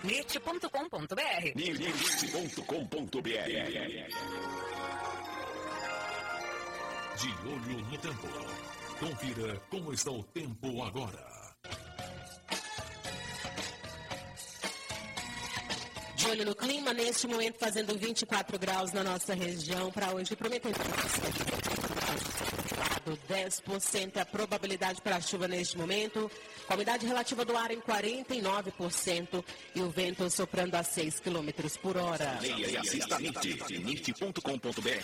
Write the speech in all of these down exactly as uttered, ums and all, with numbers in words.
nirt ponto com ponto br. nirt ponto com ponto br. De olho no tempo. Confira como está o tempo agora. De olho no clima, neste momento fazendo vinte e quatro graus na nossa região para hoje, prometendo dez por cento a probabilidade para chuva neste momento, com a umidade relativa do ar em quarenta e nove por cento e o vento soprando a seis quilômetros por hora. Leia e assista a Nirt, nirt ponto com ponto br.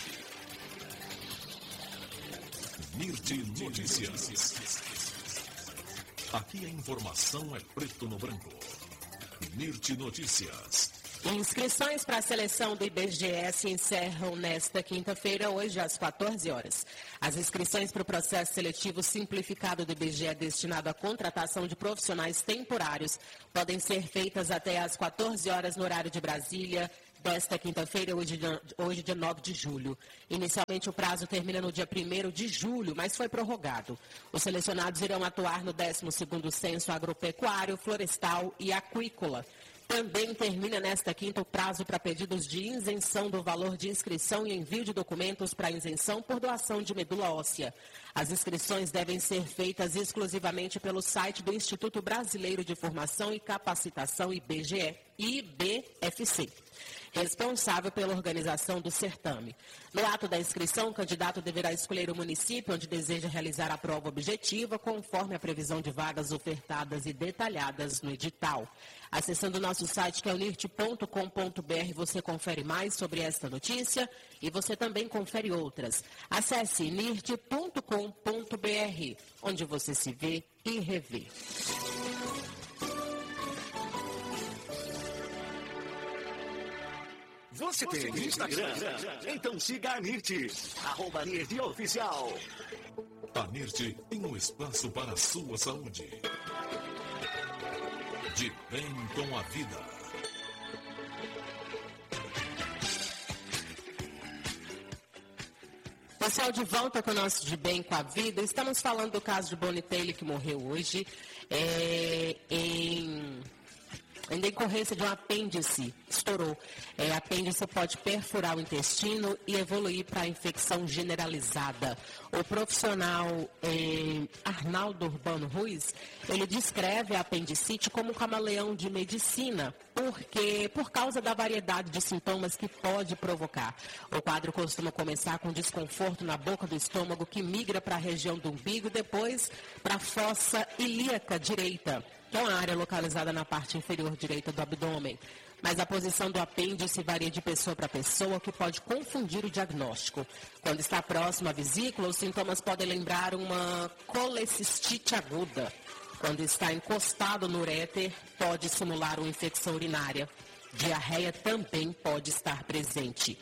Nirt Notícias. Aqui a informação é preto no branco. Nirt Notícias. Inscrições para a seleção do I B G E se encerram nesta quinta-feira, hoje às quatorze horas. As inscrições para o processo seletivo simplificado do I B G E destinado à contratação de profissionais temporários podem ser feitas até às quatorze horas no horário de Brasília, desta quinta-feira, hoje, hoje dia nove de julho. Inicialmente o prazo termina no dia primeiro de julho, mas foi prorrogado. Os selecionados irão atuar no décimo segundo Censo Agropecuário, Florestal e Aquícola. Também termina nesta quinta o prazo para pedidos de isenção do valor de inscrição e envio de documentos para isenção por doação de medula óssea. As inscrições devem ser feitas exclusivamente pelo site do Instituto Brasileiro de Formação e Capacitação I B G E, I B F C, responsável pela organização do certame. No ato da inscrição, o candidato deverá escolher o município onde deseja realizar a prova objetiva, conforme a previsão de vagas ofertadas e detalhadas no edital. Acessando o nosso site, que é o nirt ponto com ponto br, você confere mais sobre esta notícia e você também confere outras. Acesse nirt ponto com ponto br, onde você se vê e revê. Você tem Instagram? Então siga a Nirt, arroba Nirt Oficial. A Nirt tem um espaço para a sua saúde. De bem com a vida. Pessoal, de volta com o nosso De Bem com a Vida. Estamos falando do caso de Bonnie Taylor, que morreu hoje é, em... em decorrência de um apêndice, estourou. É, apêndice pode perfurar o intestino e evoluir para a infecção generalizada. O profissional é, Arnaldo Urbano Ruiz, ele descreve a apendicite como um camaleão de medicina, porque por causa da variedade de sintomas que pode provocar. O quadro costuma começar com desconforto na boca do estômago, que migra para a região do umbigo e depois para a fossa ilíaca direita, que é uma área localizada na parte inferior direita do abdômen. Mas a posição do apêndice varia de pessoa para pessoa, o que pode confundir o diagnóstico. Quando está próximo à vesícula, os sintomas podem lembrar uma colecistite aguda. Quando está encostado no uréter, pode simular uma infecção urinária. Diarreia também pode estar presente.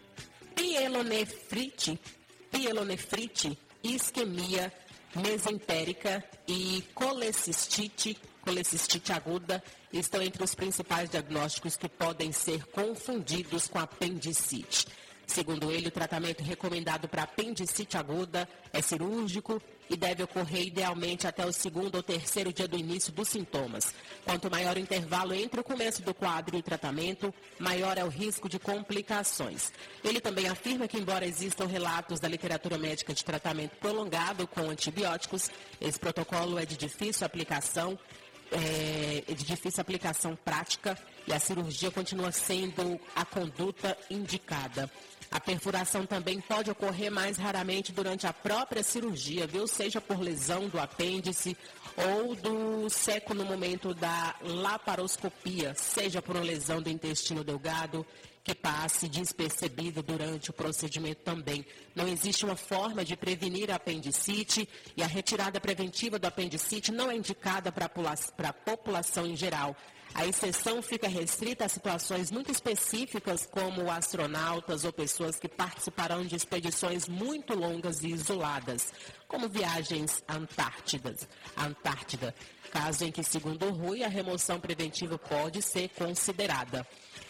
Pielonefrite, pielonefrite, isquemia mesentérica e colecistite, colecistite aguda estão entre os principais diagnósticos que podem ser confundidos com apendicite. Segundo ele, o tratamento recomendado para apendicite aguda é cirúrgico e deve ocorrer idealmente até o segundo ou terceiro dia do início dos sintomas. Quanto maior o intervalo entre o começo do quadro e o tratamento, maior é o risco de complicações. Ele também afirma que, embora existam relatos da literatura médica de tratamento prolongado com antibióticos, esse protocolo é de difícil aplicação, é de difícil aplicação prática e a cirurgia continua sendo a conduta indicada. A perfuração também pode ocorrer mais raramente durante a própria cirurgia, viu? Seja por lesão do apêndice ou do seco no momento da laparoscopia, seja por uma lesão do intestino delgado que passe despercebido durante o procedimento também. Não existe uma forma de prevenir a apendicite e a retirada preventiva do apendicite não é indicada para a população em geral. A exceção fica restrita a situações muito específicas, como astronautas ou pessoas que participarão de expedições muito longas e isoladas, como viagens à Antártida, Antártida, caso em que, segundo o Rui, a remoção preventiva pode ser considerada.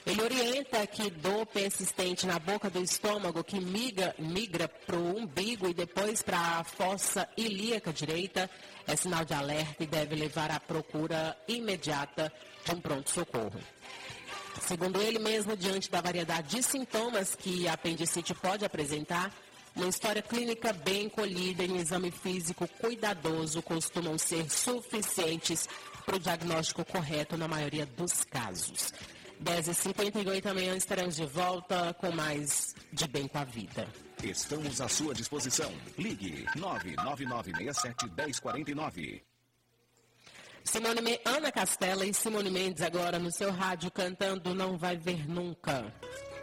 Ele orienta que dor persistente na boca do estômago que migra, migra para o umbigo e depois para a fossa ilíaca direita é sinal de alerta e deve levar à procura imediata de um pronto-socorro. Segundo ele mesmo, diante da variedade de sintomas que a apendicite pode apresentar, uma história clínica bem colhida em exame físico cuidadoso costumam ser suficientes para o diagnóstico correto na maioria dos casos. dez e cinquenta e oito da manhã estaremos de volta com mais De Bem com a Vida. Estamos à sua disposição. Ligue nove nove nove seis sete um zero quatro nove. Simone Me... Ana Castela e Simone Mendes agora no seu rádio cantando Não Vai Ver Nunca.